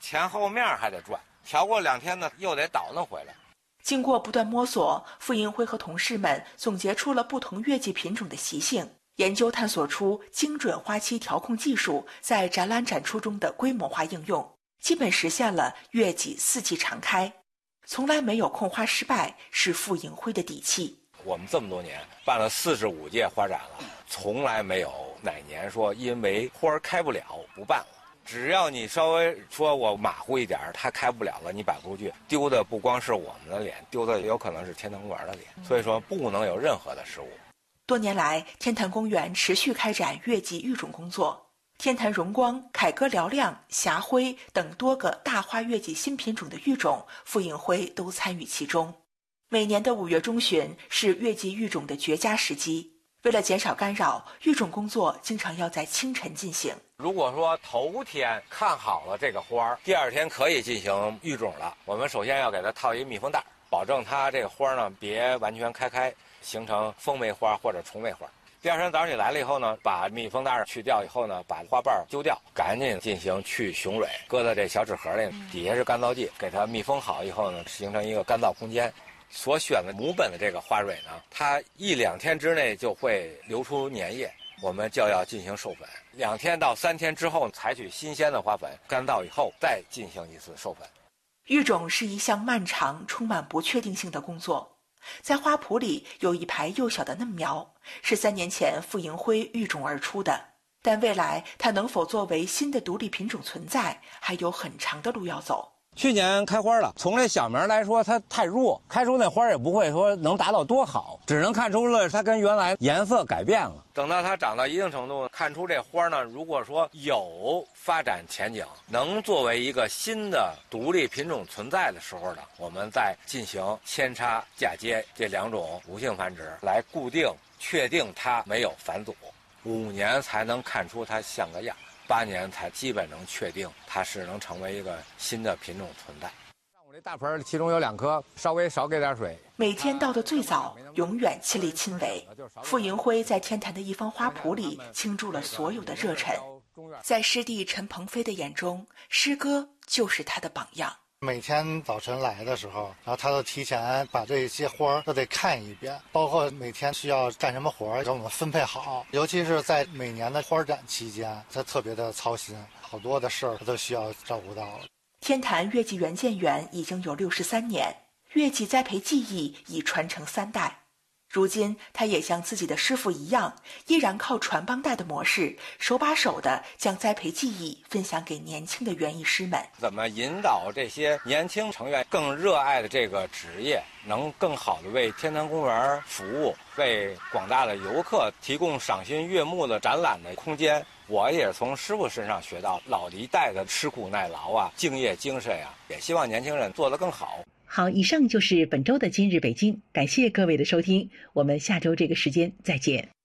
前后面还得转，调过2天呢，又得倒腾回来。 经过不断摸索，傅银辉和同事们总结出了不同月季品种的习性，研究探索出精准花期调控技术在展览展出中的规模化应用，基本实现了月季4季常开。从来没有控花失败，是傅银辉的底气。 我们这么多年办了45届花展了，从来没有哪年说因为花开不了不办了。只要你稍微说我马虎一点，它开不了了，你摆不出去，丢的不光是我们的脸，丢的有可能是天坛公园的脸。所以说不能有任何的失误。 多年来，天坛公园持续开展月季育种工作，天坛荣光、凯歌嘹亮、霞辉等多个大花月季新品种的育种，傅银辉都参与其中。每年的5月中旬是月季育种的绝佳时机。为了减少干扰，育种工作经常要在清晨进行。 如果说头天看好了这个花，第2天可以进行育种了，我们首先要给它套一密封袋，保证它这个花呢别完全开，形成风梅花或者虫梅花。第2天早上起来了以后呢，把密封袋去掉以后呢，把花瓣揪掉，赶紧进行去雄蕊，搁到这小纸盒里，底下是干燥剂，给它密封好以后呢，形成一个干燥空间。所选的母本的这个花蕊呢，它1、2天之内就会流出粘液，我们就要进行授粉。2天到3天之后，采取新鲜的花粉，干燥以后再进行一次授粉。 育种是一项漫长、充满不确定性的工作。在花圃里有一排幼小的嫩苗，是3年前傅银辉育种而出的。但未来它能否作为新的独立品种存在，还有很长的路要走。 去年开花了，从这小苗来说，它太弱，开出那花也不会说能达到多好，只能看出了它跟原来颜色改变了。 等到它长到一定程度，看出这花呢，如果说有发展前景，能作为一个新的独立品种存在的时候呢，我们再进行扦插、嫁接这2种无性繁殖，来固定、确定它没有返祖。5年才能看出它像个样。8年才基本能确定它是能成为一个新的品种存在。 像我这大盆其中有2颗，稍微少给点水。 每天到的最早，永远亲力亲为。傅银辉在天坛的一方花圃里倾注了所有的热忱。在师弟陈鹏飞的眼中，师哥就是他的榜样。 每天早晨来的时候，然后他都提前把这些花都得看一遍，包括每天需要干什么活给我们分配好。尤其是在每年的花展期间，他特别的操心，好多的事儿他都需要照顾到。 天坛月季园建园已经有63年，月季栽培技艺已传承3代。如今他也像自己的师傅一样，依然靠传帮带的模式，手把手地将栽培技艺分享给年轻的园艺师们。 怎么引导这些年轻成员更热爱的这个职业，能更好地为天坛公园服务，为广大的游客提供赏心悦目的展览的空间。我也从师傅身上学到老一代的吃苦耐劳啊，敬业精神啊，也希望年轻人做得更好。 好，以上就是本周的今日北京，感谢各位的收听，我们下周这个时间再见。